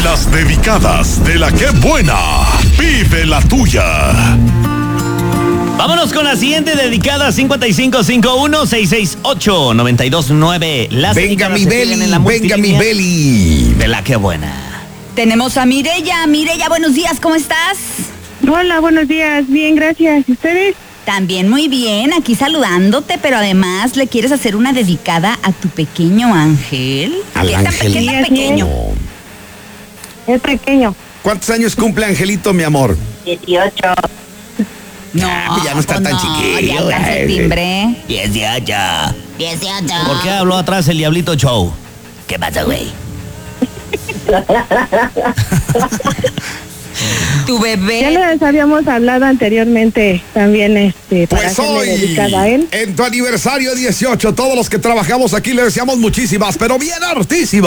Las dedicadas de la que buena. Vive la tuya. Vámonos con la siguiente dedicada, 5551-668-929. Venga mi Beli. De la que buena. Tenemos a Mireya. Mireya, buenos días, ¿cómo estás? Hola, buenos días. Bien, gracias. ¿Y ustedes? También muy bien, aquí saludándote, pero además le quieres hacer una dedicada a tu pequeño ángel. Al ángel. ¿Qué tan pequeño? Es pequeño. ¿Cuántos años cumple Angelito, mi amor? 18. No, ya no está pues tan no, chiquillo, ya alcanza el timbre. 18. 18. ¿Por qué habló atrás el Diablito Show? ¿Qué pasa, güey? Tu bebé. Ya les habíamos hablado anteriormente también para Pues hacerle hoy, dedicada a él. en tu aniversario 18, todos los que trabajamos aquí le deseamos muchísimas, pero bien hartísimas